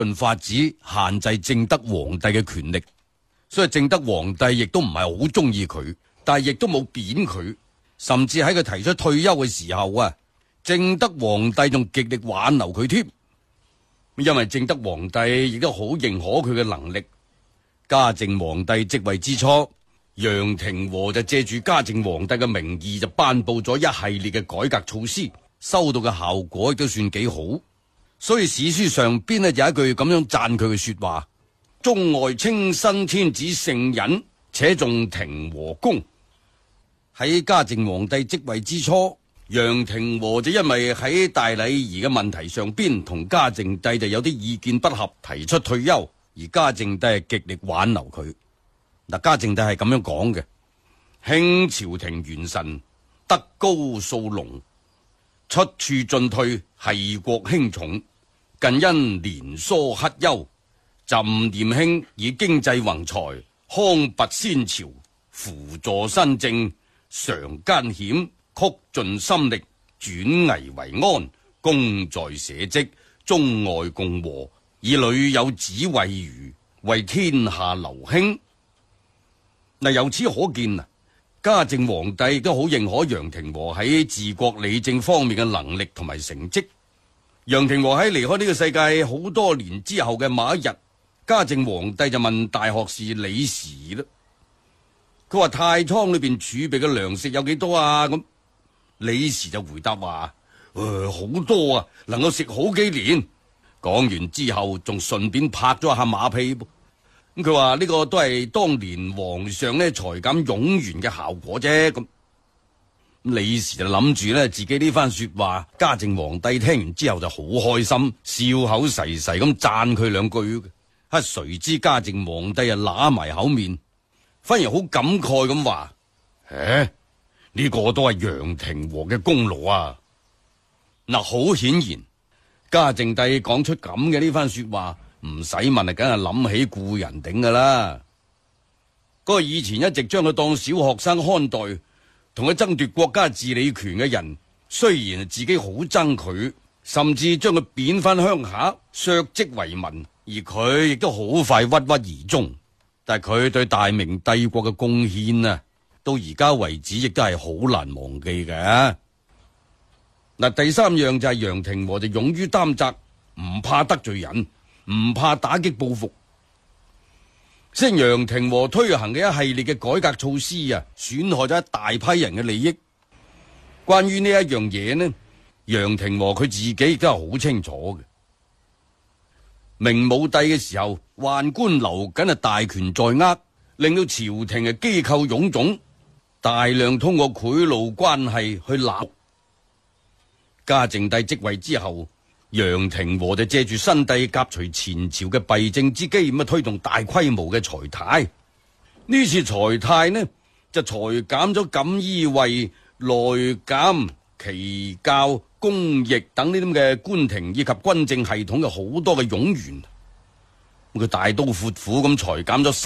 盡法子限制正德皇帝嘅權力，所以正德皇帝亦都唔係好中意佢，但係亦都冇貶佢，甚至喺佢提出退休嘅時候啊，正德皇帝仲極力挽留佢添。因為正德皇帝亦都好認可佢嘅能力。嘉靖皇帝即位之初，楊廷和就借住嘉靖皇帝嘅名義就頒布咗一系列嘅改革措施，收到嘅效果亦都算幾好。所以史書上邊呢有一句咁樣讚佢嘅說話：中外稱新天子聖人，且重廷和功。喺嘉靖皇帝即位之初，楊廷和就因為喺大禮儀嘅問題上邊同嘉靖帝就有啲意見不合，提出退休，而嘉靖帝係極力挽留佢。嗱，嘉靖帝係咁樣講嘅：興朝廷元臣，德高素隆，出處進退，繫國輕重。近因年疏乞優，朕念卿以經濟宏財，康拔先朝，輔助新政，常艱險，曲盡心力，轉危為安，功在社稷，中外共和，以屢有子為餘，為天下留興。嗱，由此可見啊，嘉靖皇帝都好認可楊廷和喺治國理政方面嘅能力同埋成績。楊廷和喺離開呢個世界好多年之後嘅某一日，嘉靖皇帝就問大學士李時啦，佢話太倉裏邊儲備嘅糧食有幾多啊？咁李時就回答話：好多啊，能夠食好幾年。講完之後，仲順便拍咗下馬屁。咁佢話呢個都係當年皇上呢裁減冗員嘅效果啫。咁李時就諗住呢自己呢番說話，嘉靖皇帝聽完之後就好開心，笑口噬噬咁讚佢兩句。誰知嘉靖皇帝啊揦埋口面，反而好感慨咁話：呢個都係楊廷和嘅功勞啊！嗱，好顯然，嘉靖帝講出咁嘅呢番說話，唔使問啊，梗係諗起故人頂噶啦。嗰個以前一直將佢當小學生看待，同佢爭奪國家治理權嘅人，雖然自己好憎佢，甚至將佢貶翻鄉下，削職為民，而佢亦都好快鬱鬱而終。但係佢對大明帝國嘅貢獻啊，到而家為止亦都係好難忘記嘅。嗱，第三樣就係楊廷和就勇於擔責，唔怕得罪人，唔怕打擊報復。雖然楊廷和推行嘅一系列嘅改革措施啊，損害咗一大批人嘅利益。關於呢一樣嘢呢，楊廷和佢自己亦都係好清楚嘅。明武帝嘅時候，宦官劉瑾大權在握，令到朝廷嘅機構臃腫，大量通過賄賂關係去攬。嘉靖帝即位之後，楊廷和就借住新帝革除前朝嘅弊政之機，咁推動大規模嘅裁汰。呢次裁汰呢，就裁減咗錦衣衛、內監、期校、公役等呢啲咁嘅官廷以及軍政系統嘅好多嘅冗員。佢大刀闊斧咁裁減咗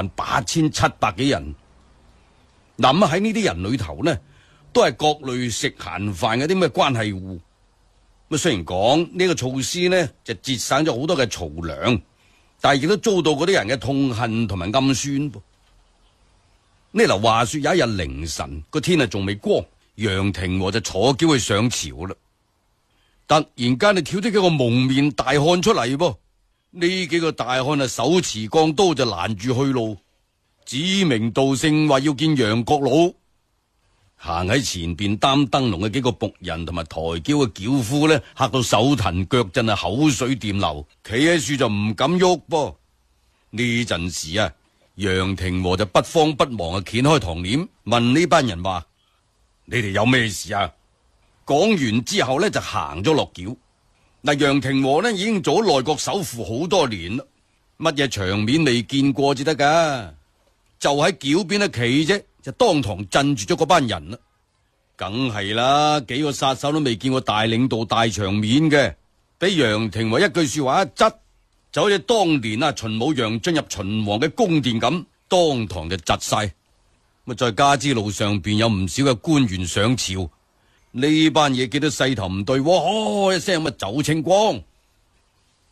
148700幾人。嗱，喺呢啲人裏頭呢，都係各類食閒飯嘅啲咩關係戶。雖然講呢個措施呢就節省咗好多嘅漕糧，但係亦都遭到嗰啲人嘅痛恨同埋暗算噃。呢嗱，話說有一日凌晨，個天啊仲未光，楊廷和就坐轎去上朝啦。突然間就跳咗幾個蒙面大漢出嚟噃。呢幾個大漢啊手持鋼刀就攔住去路，指名道姓話要見楊國老。行喺前邊擔燈籠嘅幾個僕人同埋抬轎嘅轎夫呢，嚇到手騰腳震啊，口水掂流，企喺樹就唔敢喐噃。呢陣時啊，楊廷和就不慌不忙啊，掀開堂簾問呢班人話：你哋有咩事啊？講完之後呢，就行咗落轎。嗱，楊廷和呢已經做內閣首輔好多年啦，乜嘢場面未見過至得噶？就喺轎邊一企啫，就當堂鎮住咗嗰班人啦。梗係啦，幾個殺手都未見過大領導大場面嘅，俾楊廷和一句說話一窒，就好似當年啊秦舞陽進入秦王嘅宮殿咁，當堂就窒晒。咁再加之路上邊有唔少嘅官員上朝。呢班嘢見到勢頭唔對，一聲咁走清光。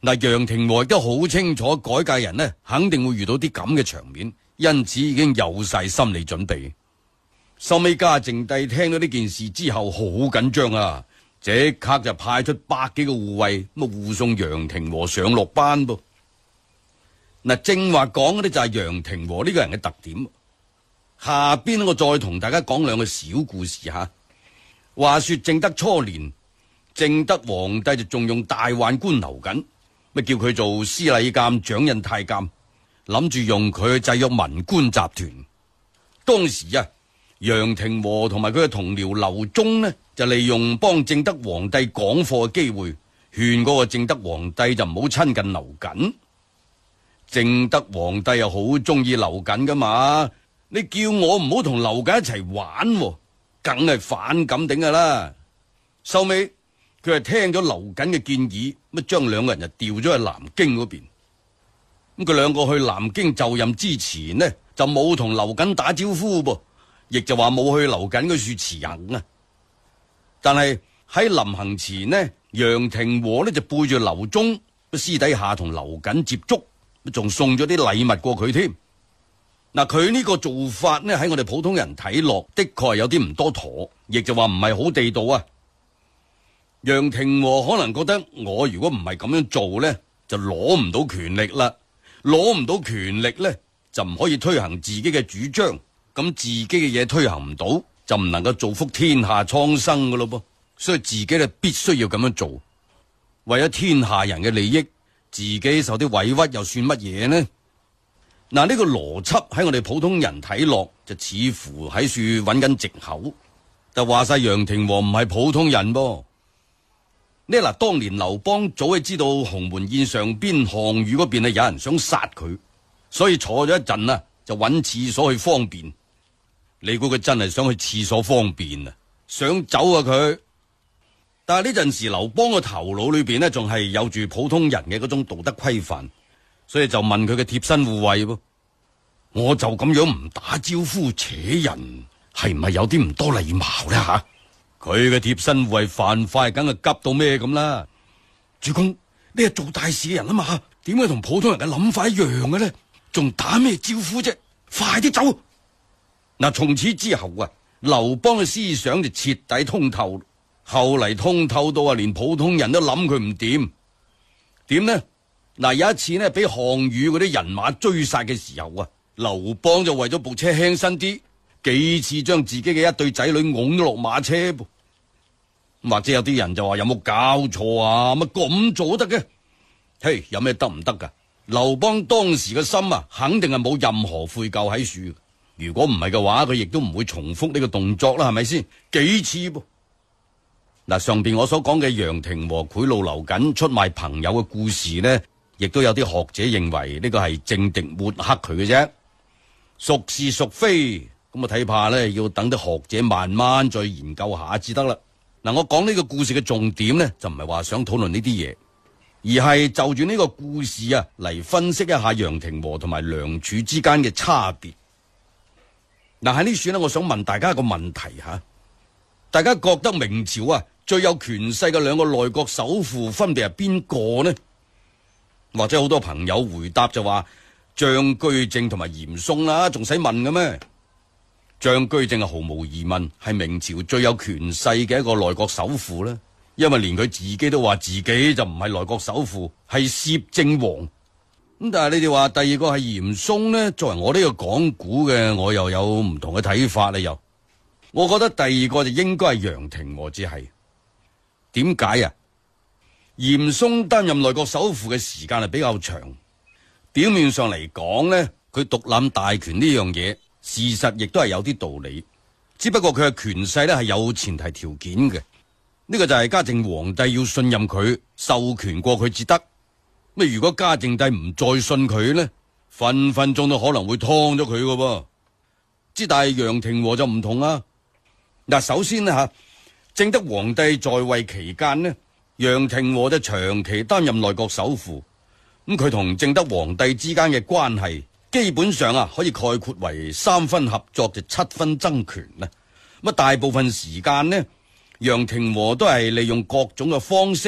嗱，楊廷和亦都好清楚改革人呢肯定會遇到啲咁嘅場面，因此已經有晒心理準備。收尾嘉靖帝聽到呢件事之後好緊張啊，即刻就派出百幾個護衛咁護送楊廷和上落班噃。嗱，正話講嗰啲就係楊廷和呢個人嘅特點。下邊我再同大家講兩個小故事吓。話說正德初年，正德皇帝就仲用大宦官劉瑾，咪叫佢做司禮監、掌印太監，諗住用佢去制約文官集團。當時啊，楊廷和同埋佢嘅同僚劉忠呢，就利用幫正德皇帝講課嘅機會，勸嗰個正德皇帝就唔好親近劉瑾。正德皇帝又好中意劉瑾噶嘛，你叫我唔好同劉瑾一齊玩，梗係反感頂噶啦。收尾佢係聽咗劉瑾嘅建議，乜將兩個人就調咗去南京嗰邊。咁佢兩個去南京就任之前呢，就冇同劉瑾打招呼噃，亦就話冇去劉瑾嗰處辭行啊。但係喺臨行前呢，楊廷和呢就背住劉忠，私底下同劉瑾接觸，仲送咗啲禮物過佢添。嗱，佢呢個做法呢，喺我哋普通人睇落的確係有啲唔多妥，亦就話唔係好地道啊。楊廷和可能覺得我如果唔係咁樣做呢，就攞唔到權力啦，攞唔到權力呢，就唔可以推行自己嘅主張，咁自己嘅嘢推行唔到，就唔能夠造福天下蒼生噶咯噃。所以自己咧必須要咁樣做，為咗天下人嘅利益，自己受啲委屈又算乜嘢呢？嗱，呢個邏輯喺我哋普通人睇落就似乎喺處揾緊藉口，但話晒楊廷和唔係普通人噃。呢嗱，當年劉邦早係知道鴻門宴上邊項羽嗰邊有人想殺佢，所以坐咗一陣啊，就揾廁所去方便。你估佢真係想去廁所方便啊？想走啊佢？但係呢陣時劉邦個頭腦裏邊呢，仲係有住普通人嘅嗰種道德規範，所以就問佢嘅貼身護衛噃，我就咁樣唔打招呼扯人，係唔係有啲唔多禮貌呢？吓？佢嘅貼身護衛犯快，梗係急到咩咁啦！主公，你係做大事嘅人啊嘛，點解同普通人嘅諗法一樣嘅呢？仲打咩招呼啫？快啲走！嗱，從此之後啊，劉邦嘅思想就徹底通透，後嚟通透到啊，連普通人都諗佢唔掂。點呢？嗱，有一次呢，俾項羽嗰啲人馬追殺嘅時候啊，劉邦就為咗部車輕身啲，幾次將自己嘅一對仔女拱咗落馬車噃。或者有啲人就話有冇搞錯啊？乜咁做得嘅？嘿，有咩得唔得噶？劉邦當時嘅心啊，肯定係冇任何悔疚喺處。如果唔係嘅話，佢亦都唔會重複呢個動作啦，係咪先？幾次噃？嗱，上邊我所講嘅楊廷和賄賂劉瑾出賣朋友嘅故事呢，亦都有啲學者認為呢個係政敵抹黑佢嘅啫，屬是屬非，咁啊睇怕呢，要等啲學者慢慢再研究下至得啦。嗱，我講呢個故事嘅重點呢，就唔係話想討論呢啲嘢，而係就住呢個故事啊嚟分析一下楊廷和同埋梁柱之間嘅差別。嗱，喺呢處呢，我想問大家一個問題吓，大家覺得明朝啊最有權勢嘅兩個內閣首輔分別係邊個呢？或者好多朋友回答就話張居正同埋嚴嵩啦，仲使問嘅咩？張居正係毫無疑問係明朝最有權勢嘅一個內閣首輔啦，因為連佢自己都話自己就唔係內閣首輔，係攝政王。咁但係你哋話第二個係嚴嵩呢？作為我呢個講古嘅，我又有唔同嘅睇法啦。又，我覺得第二個就應該係楊廷和至係。點解啊？嚴嵩擔任內閣首輔嘅時間係比較長，表面上嚟講呢，佢獨攬大權呢樣嘢，事實亦都係有啲道理。只不過佢嘅權勢呢係有前提條件嘅，呢個就係嘉靖皇帝要信任佢，授權過佢至得。如果嘉靖帝唔再信佢呢，分分鐘都可能會劏咗佢噶噃。之但係楊廷和就唔同啊。嗱，首先呢，正德皇帝在位期間呢，楊廷和就長期擔任內閣首輔。咁佢同正德皇帝之間嘅關係，基本上可以概括為3分合作就7分爭權啦。大部分時間呢，楊廷和都係利用各種嘅方式